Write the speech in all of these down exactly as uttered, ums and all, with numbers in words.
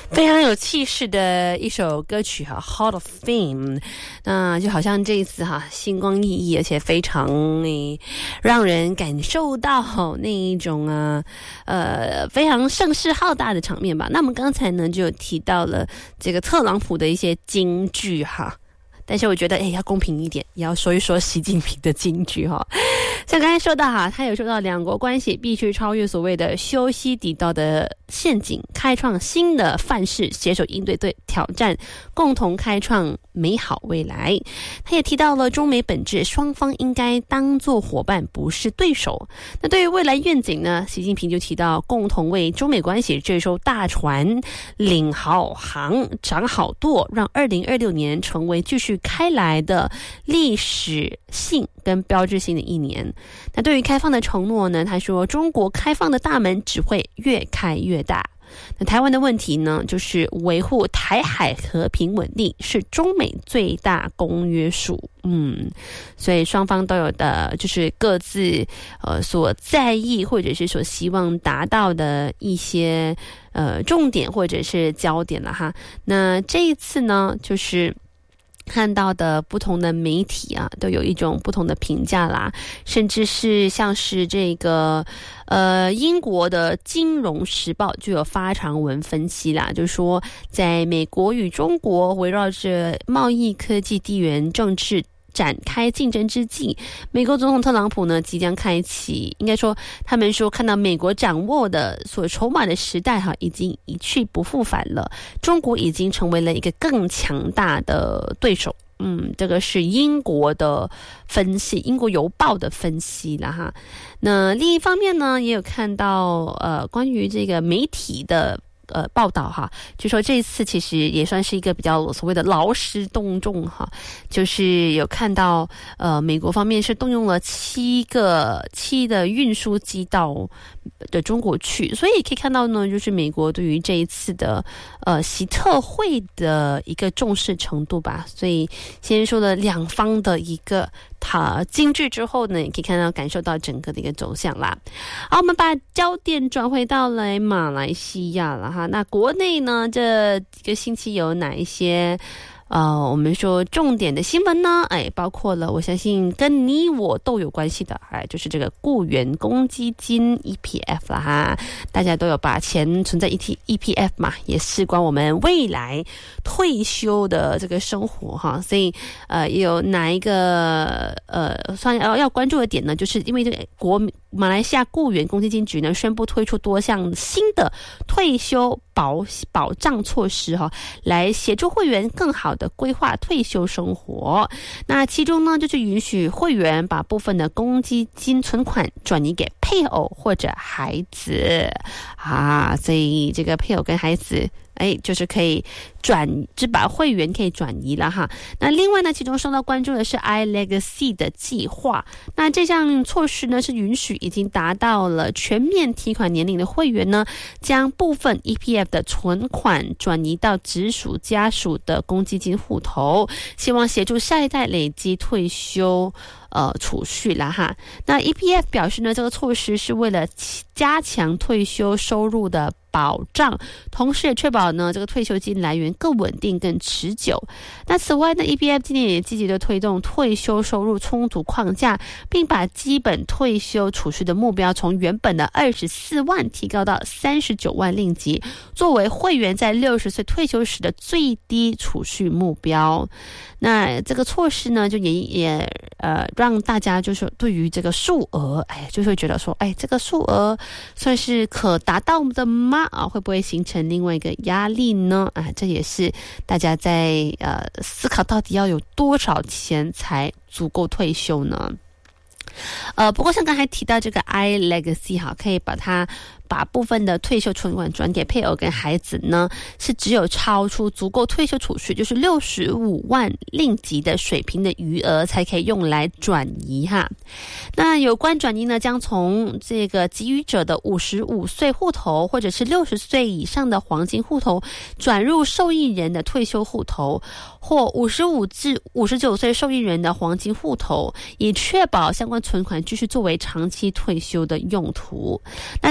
非常有气势的一首歌曲哈 ，Hall of Fame， 那就好像这一次哈，星光熠熠，而且非常诶让人感受到那一种啊呃非常声势浩大的场面吧。那我们刚才呢就提到了这个特朗普的一些金句哈。但是我觉得，哎，要公平一点，也要说一说习近平的金句哈。像刚才说到哈，他有说到两国关系必须超越所谓的修昔底德的陷阱，开创新的范式，携手应对对挑战，共同开创美好未来。他也提到了中美本质，双方应该当作伙伴，不是对手。那对于未来愿景呢，习近平就提到，共同为中美关系这艘大船领好航，掌好舵，让二零二六年成为继续开来的历史性跟标志性的一年。那对于开放的承诺呢，他说中国开放的大门只会越开越大。那台湾的问题呢，就是维护台海和平稳定是中美最大公约数。嗯，所以双方都有的就是各自呃所在意或者是所希望达到的一些呃重点或者是焦点了哈。那这一次呢，就是看到的不同的媒体啊，都有一种不同的评价啦，甚至是像是这个呃英国的金融时报就有发长文分析啦，就是说在美国与中国围绕着贸易、科技、地缘政治展开竞争之际，美国总统特朗普呢即将开启，应该说他们说看到美国掌握的所筹码的时代哈，已经一去不复返了，中国已经成为了一个更强大的对手。嗯，这个是英国的分析，英国邮报的分析了哈。那另一方面呢，也有看到呃关于这个媒体的呃报道哈，就说这一次其实也算是一个比较所谓的劳师动众哈，就是有看到呃美国方面是动用了七个七的运输机到的中国去，所以可以看到呢，就是美国对于这一次的呃习特会的一个重视程度吧。所以先说了两方的一个它金句之后呢，也可以看到感受到整个的一个走向啦。好，我们把焦点转回到来马来西亚了哈。那国内呢，这一个星期有哪一些呃，我们说重点的新闻呢？哎，包括了我相信跟你我都有关系的，哎，就是这个雇员公积金 E P F 啦哈，大家都有把钱存在 E P F 嘛，也事关我们未来退休的这个生活哈，所以呃，也有哪一个呃，算要要关注的点呢？就是因为这个国马来西亚雇员公积金局呢宣布推出多项新的退休保保障措施哈，来协助会员更好的规划退休生活。那其中呢，就是允许会员把部分的公积金存款转移给配偶或者孩子啊，所以这个配偶跟孩子哎，就是可以转，就把会员可以转移了哈。那另外呢，其中受到关注的是 iLegacy 的计划。那这项措施呢，是允许已经达到了全面提款年龄的会员呢，将部分 E P F 的存款转移到直属家属的公积金户头，希望协助下一代累积退休呃储蓄啦哈。那 E P F 表示呢，这个措施是为了加强退休收入的保障，同时也确保呢这个退休金来源更稳定更持久。那此外呢 E P F 今年也积极的推动退休收入充足框架，并把基本退休储蓄的目标从原本的二十四万提高到三十九万令吉，作为会员在六十岁退休时的最低储蓄目标。那这个措施呢，就也也呃让大家就是对于这个数额，哎，就会觉得说，哎，这个数额算是可达到的吗？啊，会不会形成另外一个压力呢？啊，这也是大家在呃思考，到底要有多少钱才足够退休呢？呃，不过像刚才提到这个 iLegacy 哈，可以把它把部分的退休存款转给配偶跟孩子呢，是只有超出足够退休储蓄，就是六十五万令吉的水平的余额才可以用来转移哈。那有关转移呢，将从这个给予者的五十五岁户头或者是六十岁以上的黄金户头，转入受益人的退休户头，或五十五至五十九岁受益人的黄金户头，以确保相关存款继续作为长期退休的用途。那像刚才提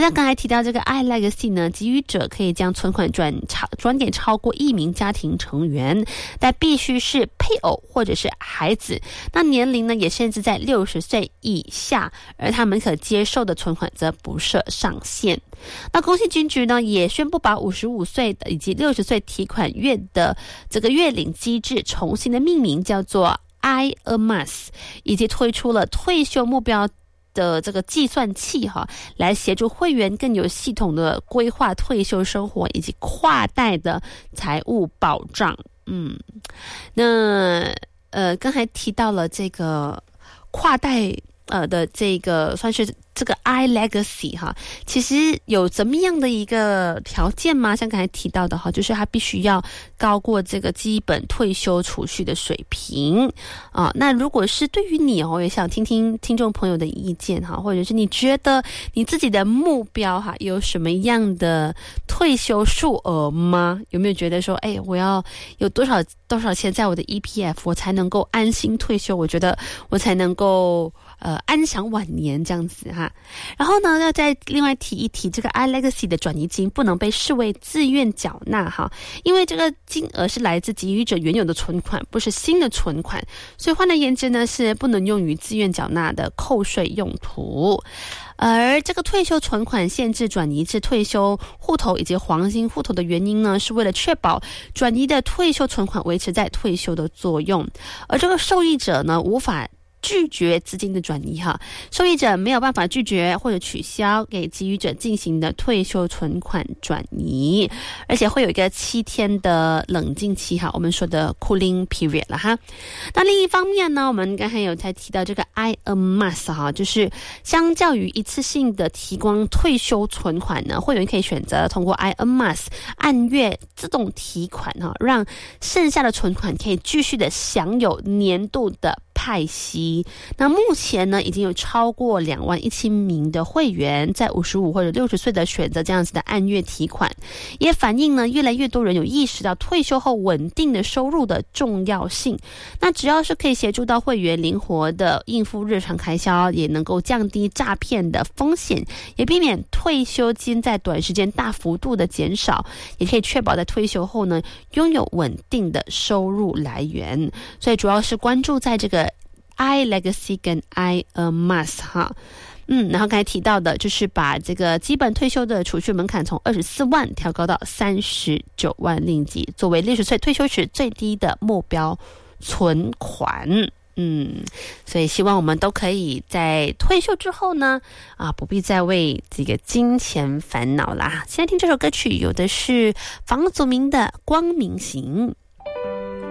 提到这个 iLegacy 呢，给予者可以将存款转超转给超过一名家庭成员，但必须是配偶或者是孩子，那年龄呢也限制在六十岁以下，而他们可接受的存款则不设上限。那公信局呢也宣布把五十五岁的以及六十岁提款月的这个月领机制重新的命名，叫做 I A M A S， 以及推出了退休目标的这个计算器哈，来协助会员更有系统的规划退休生活以及跨代的财务保障。嗯，那呃刚才提到了这个跨代呃的这个算是这个 iLegacy 哈，其实有怎么样的一个条件吗？像刚才提到的哈，就是它必须要高过这个基本退休储蓄的水平啊。那如果是对于你哦，也想听听听众朋友的意见哈，或者是你觉得你自己的目标哈有什么样的退休数额吗？有没有觉得说，哎，我要有多少多少钱在我的 E P F， 我才能够安心退休？我觉得我才能够呃安享晚年这样子哈。然后呢，要再另外提一提，这个 iLegacy 的转移金不能被视为自愿缴纳哈，因为这个金额是来自给予者原有的存款，不是新的存款，所以换而言之呢，是不能用于自愿缴纳的扣税用途。而这个退休存款限制转移至退休户头以及黄金户头的原因呢，是为了确保转移的退休存款维持在退休的作用，而这个受益者呢，无法拒绝资金的转移哈，受益者没有办法拒绝或者取消给给予者进行的退休存款转移，而且会有一个七天的冷静期哈，我们说的 cooling period 了哈。那另一方面呢，我们刚才有才提到这个 I A M A S 哈，就是相较于一次性的提供退休存款呢，会员可以选择通过 I A M A S 按月自动提款哈，让剩下的存款可以继续的享有年度的派息。那目前呢，已经有超过两万一千名的会员在五十五或者六十岁的选择这样子的按月提款，也反映呢越来越多人有意识到退休后稳定的收入的重要性。那只要是可以协助到会员灵活的应付日常开销，也能够降低诈骗的风险，也避免退休金在短时间大幅度的减少，也可以确保在退休后呢拥有稳定的收入来源。所以主要是关注在这个iLegacy 跟 I A M A S 哈，嗯，然后刚才提到的就是把这个基本退休的储蓄门槛从二十四万调高到三十九万令吉，作为六十岁退休时最低的目标存款。嗯，所以希望我们都可以在退休之后呢，啊，不必再为这个金钱烦恼啦。现在听这首歌曲，有的是房祖名的《光明行》。